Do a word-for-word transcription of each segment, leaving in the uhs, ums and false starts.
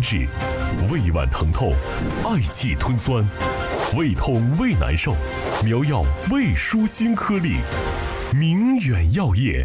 治，胃脘疼痛，嗳气吞酸，胃痛胃难受，苗药胃舒心颗粒，明远药业。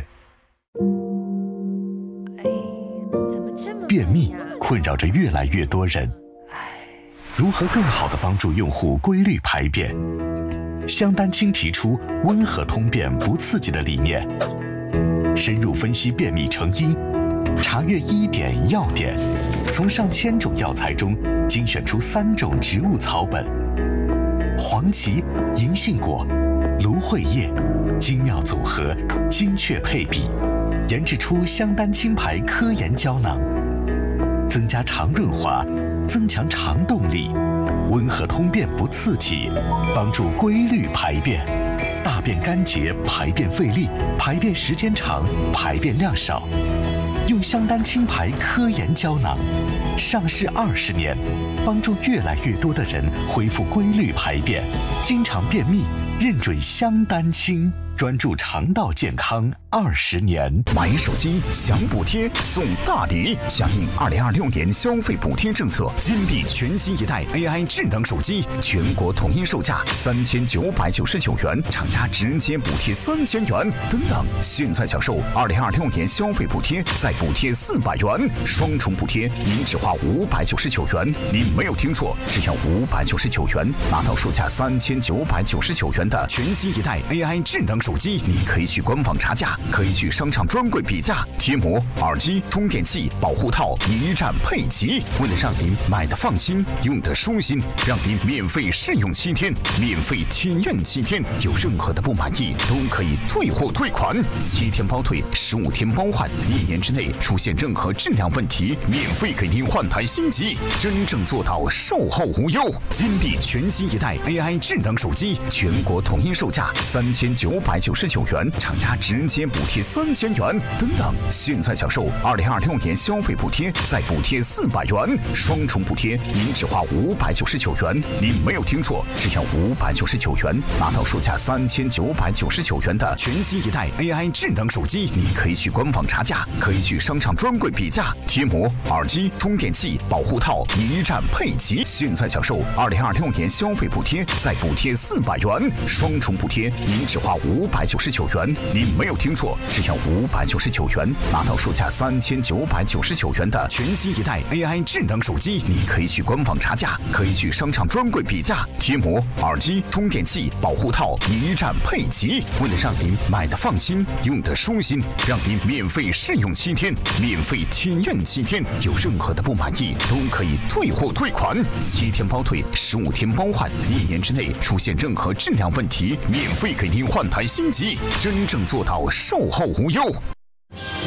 便秘困扰着越来越多人，如何更好地帮助用户规律排便？香丹青提出温和通便不刺激的理念，深入分析便秘成因，查阅医典药典，从上千种药材中精选出三种植物草本，黄芪、银杏果、芦荟叶，精妙组合，精确配比，研制出香丹青牌科研胶囊，增加肠润滑，增强肠动力，温和通便不刺激，帮助规律排便，大便干结，排便费力，排便时间长，排便量少。用香丹青牌科研胶囊，上市二十年，帮助越来越多的人恢复规律排便，经常便秘，认准香丹青，专注肠道健康二十年。 买手机享补贴送大礼，响应二零二六年消费补贴政策，金币全新一代 A I 智能手机全国统一售价三千九百九十九元，厂家直接补贴三千元。等等，现在享受二零二六年消费补贴，再补贴四百元，双重补贴，您只花五百九十九元。您没有听错，只要五百九十九元，拿到售价三千九百九十九元的全新一代 A I 智能手机。你可以去官网查价，可以去商场专柜比价，贴膜、耳机、充电器、保护套一站配齐。为了让您买的放心，用的舒心，让您免费试用七天，免费体验七天，有任何的不满意都可以退货退款，七天包退，十五天包换，一年之内出现任何质量问题，免费给您换台新机，真正做到售后无忧。金币全新一代 A I 智能手机，全国统一售价三千九百九十九元，厂家直接补贴三千元。等等，现在享受二零二六年消费补贴，再补贴四百元，双重补贴，您只花五百九十九元。您没有听错，只要五百九十九元，拿到售价三千九百九十九元的全新一代 A I 智能手机。你可以去官网查价，可以去商场专柜比价，贴膜、耳机、充电器、保护套一站配齐。现在享受二零二六年消费补贴，再补贴四百元，双重补贴，您只花五百九十九元。您没有听错，只要五百九十九元，拿到售价三千九百九十九元的全新一代 A I 智能手机。你可以去官网查价，可以去商场专柜比价，贴膜、耳机、充电器、保护套一站配齐。为了让您买的放心，用的舒心，让您免费试用七天，免费体验七天，有任何的不满意都可以退货退款，七天包退，十五天包换，一年之内出现任何质量问题，免费给您换台新机，真正做到售后无忧。